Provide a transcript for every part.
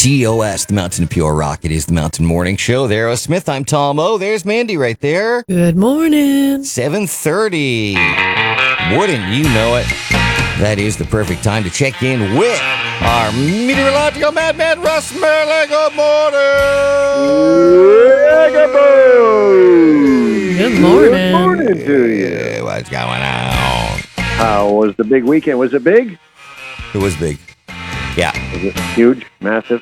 TOS, the Mountain of Pure Rock. It is the Mountain Morning Show. There, Smith. I'm Tom O. There's Mandy right there. Good morning. 7:30. Wouldn't you know it? That is the perfect time to check in with our meteorological madman, Russ Merlin. Good morning. Good morning. Good morning to you. What's going on? How was the big weekend? Was it big? It was big. Yeah. Was it huge? Massive?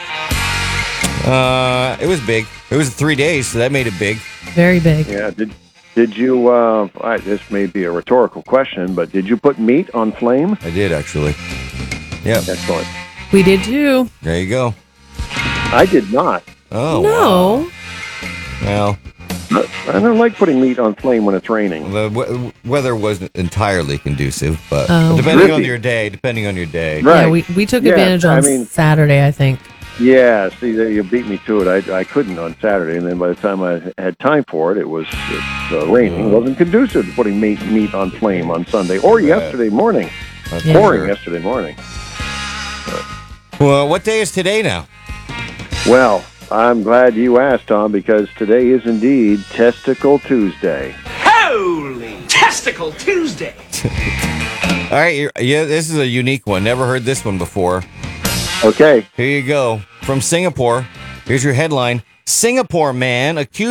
It was big. It was 3 days, so that made it big. Very big. Yeah. Did you, this may be a rhetorical question, but did you put meat on flame? I did, actually. Yep. Excellent. We did too. There you go. I did not. Oh, No. wow. Well, I don't like putting meat on flame when it's raining. the weather wasn't entirely conducive, but Oh. depending on Drippy. your day. Right. Yeah, we took Yeah, advantage on I mean- Saturday, I think. Yeah, see, you beat me to it. I couldn't on Saturday, and then by the time I had time for it, it was raining. It wasn't conducive to putting meat on flame on Sunday or yesterday morning. That's Yeah. Pouring sure. yesterday morning. Well, what day is today now? Well, I'm glad you asked, Tom, because today is indeed Testicle Tuesday. Holy Testicle Tuesday! All right, this is a unique one. Never heard this one before. Okay. Here you go. From Singapore, here's your headline. Singapore man accused